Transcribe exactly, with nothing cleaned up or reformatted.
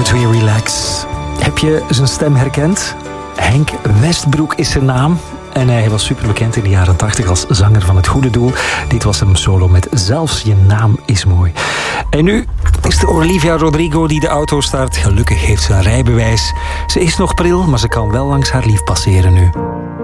twee, Relax. Heb je zijn stem herkend? Henk Westbroek is zijn naam. En hij was super bekend in de jaren tachtig als zanger van Het Goede Doel. Dit was hem solo met Zelfs je naam is mooi. En nu is het Olivia Rodrigo die de auto start. Gelukkig heeft ze een rijbewijs. Ze is nog pril, maar ze kan wel langs haar lief passeren nu.